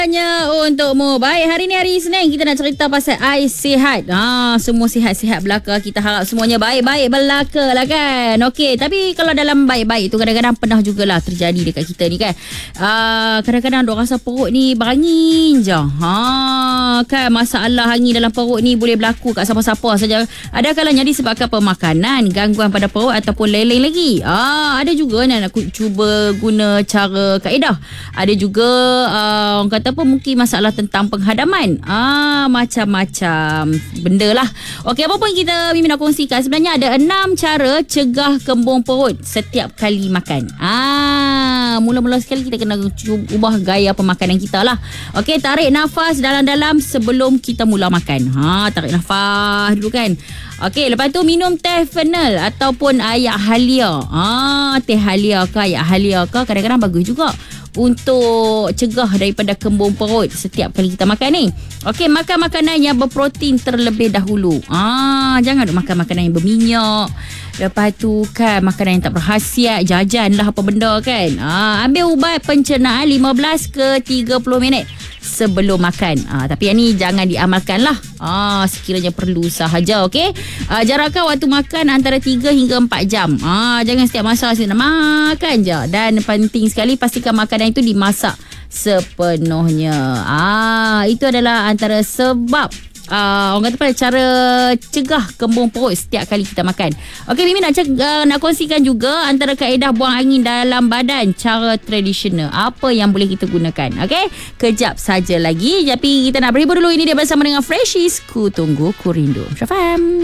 Hanya untukmu. Baik, hari ni hari Isnin kita nak cerita pasal ais sihat. Semua sihat-sihat belaka. Kita harap semuanya baik-baik belaka lah kan. Okey, tapi kalau dalam baik-baik tu kadang-kadang pernah jugalah terjadi dekat kita ni kan. Kadang-kadang dok rasa perut ni berangin je. Kan masalah angin dalam perut ni boleh berlaku kat siapa-siapa saja. Ada kalanya disebabkan pemakanan, gangguan pada perut ataupun lain-lain lagi. Ada juga nak cuba guna cara kaedah. Ada juga orang kata apa mungkin masalah tentang penghadaman. Macam-macam benda lah. Okey, apa pun kita Mimi nak kongsikan. Sebenarnya ada 6 cara cegah kembung perut setiap kali makan. Mula-mula sekali kita kena ubah gaya pemakanan kita lah. Okey, tarik nafas dalam-dalam sebelum kita mula makan. Tarik nafas dulu kan. Okey, lepas tu minum teh fennel ataupun air halia. Teh halia ke air halia ke kadang-kadang bagus juga untuk cegah daripada kembung perut setiap kali kita makan ni. Okey, makan makanan yang berprotein terlebih dahulu. Jangan duk makan makanan yang berminyak. Lepas tu kan makanan yang tak berkhasiat, jajan lah apa benda kan. Ambil ubat pencernaan 15 ke 30 minit sebelum makan. Tapi yang ni jangan diamalkan lah. Sekiranya perlu sahaja. Okey, jarakkan waktu makan antara 3 hingga 4 jam. Jangan setiap masa nak makan je. Dan penting sekali pastikan makanan itu dimasak sepenuhnya. Itu adalah antara sebab orang kata apa, cara cegah kembung perut setiap kali kita makan. Okey, Mimi nak kongsikan juga antara kaedah buang angin dalam badan cara tradisional. Apa yang boleh kita gunakan. Okey, kejap saja lagi. Tapi kita nak berhibur dulu. Ini dia bersama dengan Freshies. Ku tunggu, ku rindu. Syafam.